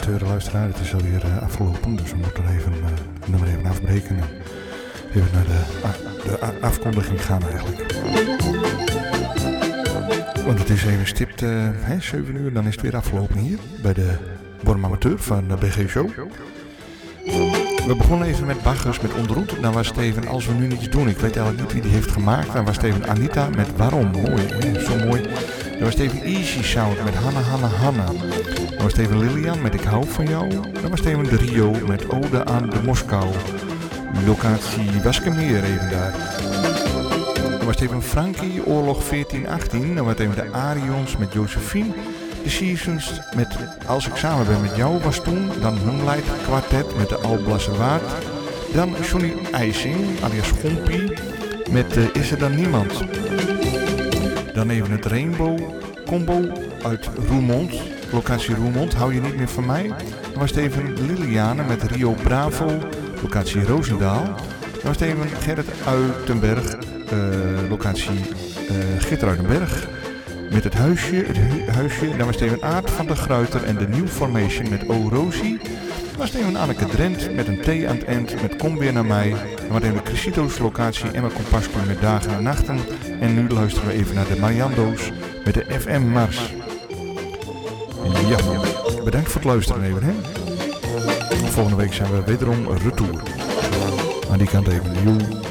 teure luisteraar, het is alweer afgelopen, dus we moeten even het nummer even afbreken en even naar de afkondiging gaan eigenlijk. Want het is even stipt 7 uur, dan is het weer afgelopen hier bij de Born Amateur van de BG Show. We begonnen even met Bachus, met Onderroet. Dan was het even Als we nu niets doen. Ik weet eigenlijk niet wie die heeft gemaakt. Dan was het even Anita met Waarom. Mooi, zo mooi. Dan was het even Easy Sound met Hanna. Dan was het even Lilian met Ik hou van jou. Dan was het even de Rio met Ode aan de Moskou. Locatie Waskemeer even daar. Dan was het even Frankie, Oorlog 1418. Dan was het even de Arions met Josephine. De Seasons met Als ik samen ben met jou was toen. Dan Moonlight Quartet met de Alblasse Waard. Dan Johnny IJsing alias Gompie met Is er dan niemand. Dan even het Rainbow Combo uit Roermond. Locatie Roermond, hou je niet meer van mij. Dan was het even Liliane met Rio Bravo. Locatie Roosendaal. Dan was het even Gerrit Uitenberg. Locatie Gitteruidenberg. Met het huisje. Dan was het even Aart van der Gruiter en de New Formation met O Rosie. Dan was het even Anneke Drent met een T aan het eind met Kom weer naar mij. Dan was het even Crescito's locatie Emma Compascu met Dagen en Nachten. En nu luisteren we even naar de Mariando's met de FM Mars. Ja, bedankt voor het luisteren even. Hè? Volgende week zijn we wederom retour. Aan die kant even. Joe.